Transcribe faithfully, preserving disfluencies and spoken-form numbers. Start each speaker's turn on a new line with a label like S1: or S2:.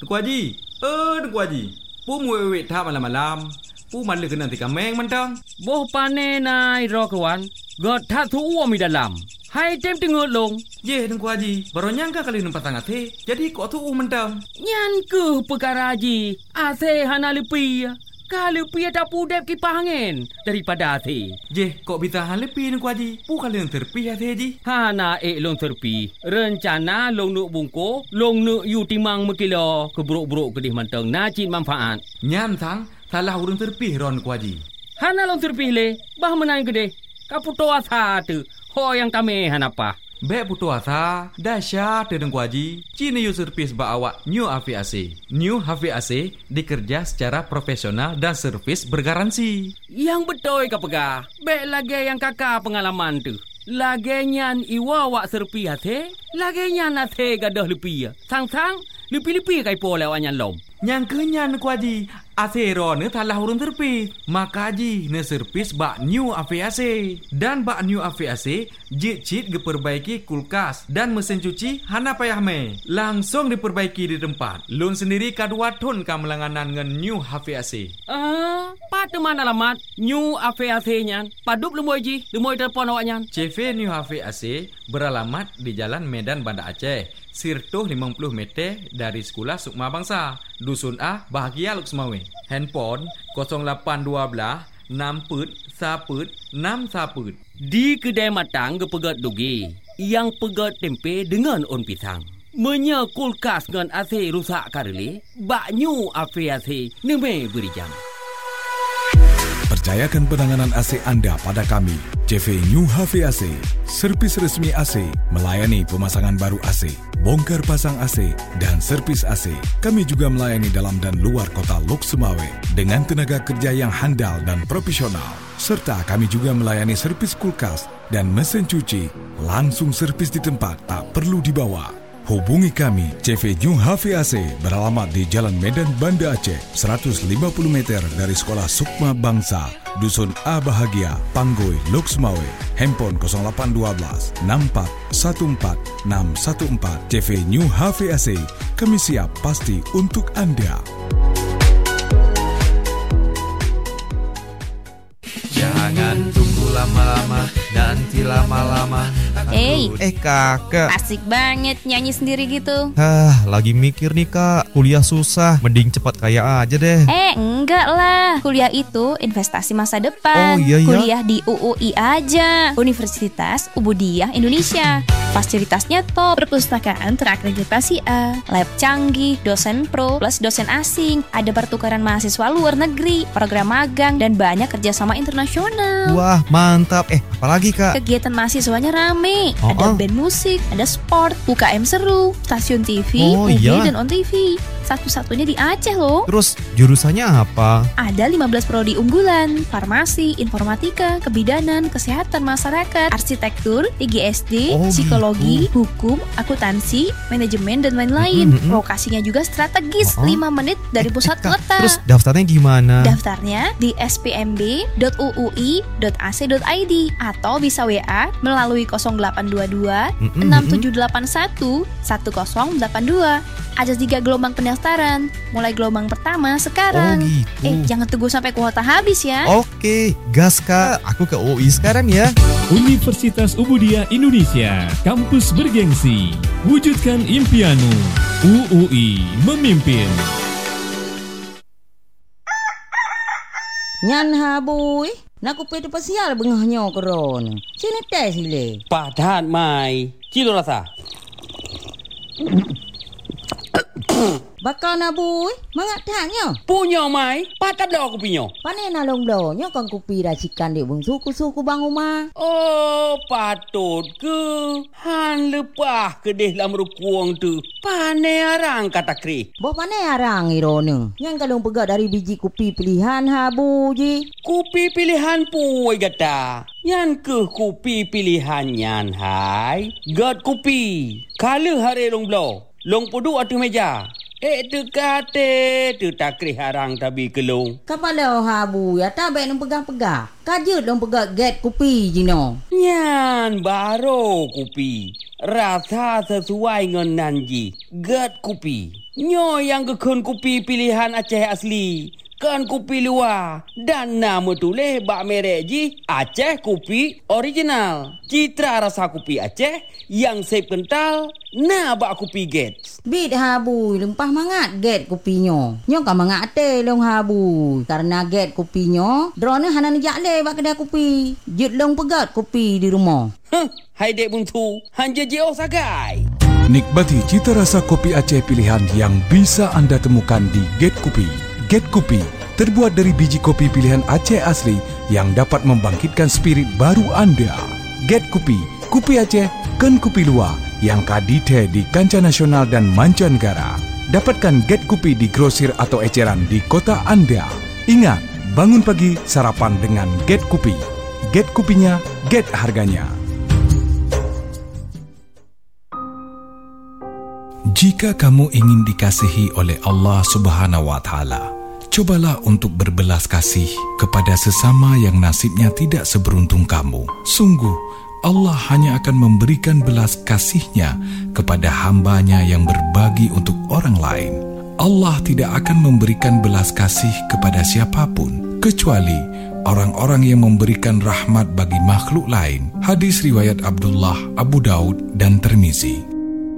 S1: Tengku Haji. Eh, Tengku Haji. Pu mu wek tha malam-malam. Pu man le kena tika meng mantang.
S2: Boh pane nai ro kawan. God tha thu u mi dalam. Hai tem tengok long.
S1: Ye Tengku Haji, baru nyangka kali nampak sangat he. Jadi kok tu u mantang.
S2: Nyan ke perkara Haji. Ase hana lepi. Kalau pi tak pudep kipas angin daripada ase.
S1: Je, kok bisa hal lepi Tengku Haji? Pu kali yang terpi ase Haji.
S2: Hana ek long terpi. Rencana long nuk bungko, long nuk yu timang mekilo ke buruk-buruk kedih mantang nacin manfaat.
S1: Nyan sang salah urang terpi ron Tengku Haji.
S2: Hana long terpi le, bah menang kedih. Kaputo asa tu. Ho yang tame hanapa.
S1: Bek putu asa, dahsyat Tengku Haji. Cina yu servis ba awak New H V A C. New H V A C dikerja secara profesional dan servis bergaransi.
S2: Yang betul ka pegah. Bek lagi yang kakak pengalaman tu. Lagi nyan iwa wak serpi hati. Lagi nyan hati gadah lepi. Sang-sang lepi-lepi kai po lewat nyan lom.
S1: Yang kenyan Tengku Haji. Asero ne salah urang terpi. Maka Haji ne servis bak New H V A C. Dan bak New H V A C jit-jit diperbaiki kulkas dan mesin cuci hana payah me. Langsung diperbaiki di tempat. Lun sendiri kadua ton kamelanganan ngan New H V A C.
S2: Ah, pat mana alamat New H V A C nyan? Padup lemoy Ji, lemoy telefon awak nyan.
S1: C V New H V A C beralamat di Jalan Medan Banda Aceh. Sirtuh lima puluh meter dari Sekolah Sukma Bangsa. Dusun A, Bahagia Luk Semawe. Handphone kosong lapan dua enam put saput enam saput.
S2: Di kedai matang ke pegat dugi. Yang pegat tempe dengan on pisang. Menya kulkas dengan A C rusak karele. Bak New H V A C neme beri jam.
S3: Percayakan penanganan A C anda pada kami. C V New H V A C, servis resmi A C, melayani pemasangan baru A C, bongkar pasang A C dan servis A C. Kami juga melayani dalam dan luar kota Lok Semawe dengan tenaga kerja yang handal dan profesional. Serta kami juga melayani servis kulkas dan mesin cuci. Langsung servis di tempat, tak perlu dibawa. Hubungi kami. C V New H V A C beralamat di Jalan Medan Banda Aceh, seratus lima puluh meter dari Sekolah Sukma Bangsa, Dusun A Bahagia, Panggoi, Lok Semawe. Handphone kosong lapan dua enam empat satu empat enam satu empat. C V New H V A C, kami siap pasti untuk anda.
S4: Jangan tunggu lama-lama, nanti lama-lama.
S5: Eh,
S4: Eh kakak,
S5: asik banget nyanyi sendiri gitu.
S4: Hah, lagi mikir nih kak, kuliah susah, mending cepat kaya aja deh.
S5: Eh, enggak lah. Kuliah itu investasi masa depan.
S4: Oh, iya, iya.
S5: Kuliah di U U I aja, Universitas Ubudiyah Indonesia. Fasilitasnya top, perpustakaan terakreditasi A, lab canggih, dosen pro plus dosen asing, ada pertukaran mahasiswa luar negeri, program magang, dan banyak kerjasama internasional.
S4: Wah, mantap. Eh, apalagi kak?
S5: Kegiatan mahasiswanya rame.
S4: Oh,
S5: Ada
S4: oh.
S5: band musik, ada sport, U K M seru, stasiun T V,
S4: Oh,
S5: U G
S4: iya.
S5: dan On T V. Satu-satunya di Aceh loh.
S4: Terus jurusannya apa?
S5: Ada lima belas prodi unggulan, farmasi, informatika, kebidanan, kesehatan masyarakat, arsitektur, I G S D,
S4: Oh,
S5: psikologi,
S4: gitu.
S5: hukum, akuntansi, manajemen, dan lain-lain.
S4: Mm-mm, mm-mm.
S5: Lokasinya juga strategis,
S4: Oh, oh.
S5: lima menit dari pusat
S4: Eh, Kak,
S5: kota.
S4: terus daftarnya gimana?
S5: Daftarnya di s p m b dot u u i dot a c dot i d atau bisa W A melalui nol delapan dua dua
S4: Mm-mm,
S5: enam
S4: mm-mm.
S5: tujuh delapan satu satu nol delapan dua. Ada tiga gelombang pendaftaran. Mulai gelombang pertama sekarang.
S4: Oh, gitu.
S5: Eh, jangan tunggu sampai kuota habis ya.
S4: Oke, gas kak. Aku ke U I sekarang ya.
S6: Universitas Ubudiyah Indonesia, kampus bergengsi. Wujudkan impianmu. U U I memimpin.
S7: Nyan habui, nak ku petu pasial bengahnya keron. Sini teh sile.
S2: Padat mai. Cilo rasa.
S7: Bakal nabui, mangak taknya.
S2: Punya mai. Padat dah aku punya.
S7: Pane nalong donya kang kupi racikan di bung suku-suku bang rumah.
S2: Oh, patut ke? Han lepah kedih dalam rukuang tu. Pane arang kata kri.
S7: Boh pane arang irone. Yang kalung pegat dari biji kupi pilihan habu ji.
S2: Kupi pilihan puai gata. Yan ke kupi pilihan yan hai. God kupi. Kala hari long blow. Long pudu atu meja. Eh tu kate tu takri harang tabi kelung.
S7: Kapala habu ya tak baik nang pegang-pegang. Kajut dong pegat get kupi jino.
S2: Nyan baro kupi. Rasa sesuai dengan nanji. God kupi. Nyo yang gekun kopi pilihan Aceh asli, kan kopi luar. Dan nama tulis bak merek ji Aceh kopi original. Citra rasa kopi Aceh yang sep kental, na bak kopi Gates.
S7: Bit habu lempah mangat get kopinya. Nyo kan mangat ate long habu. Karena get kopinya, drone hanan jakle bak kedai kopi. Jut long pegat kopi di rumah.
S2: Huh, hai dek buntu, hanja jeo sagai.
S3: Nikmati cita rasa kopi Aceh pilihan yang bisa anda temukan di Get Kopi. Get Kopi terbuat dari biji kopi pilihan Aceh asli yang dapat membangkitkan spirit baru anda. Get Kopi, kopi Aceh, kan kopi luar yang kadite di kancah nasional dan mancanegara. Dapatkan Get Kopi di grosir atau eceran di kota anda. Ingat, bangun pagi sarapan dengan Get Kopi. Get Kopinya, get harganya. Jika kamu ingin dikasihi oleh Allah Subhanahu wa Ta'ala, cobalah untuk berbelas kasih kepada sesama yang nasibnya tidak seberuntung kamu. Sungguh, Allah hanya akan memberikan belas kasih-Nya kepada hamba-Nya yang berbagi untuk orang lain. Allah tidak akan memberikan belas kasih kepada siapapun, kecuali orang-orang yang memberikan rahmat bagi makhluk lain. Hadis riwayat Abdullah, Abu Daud dan Tirmizi.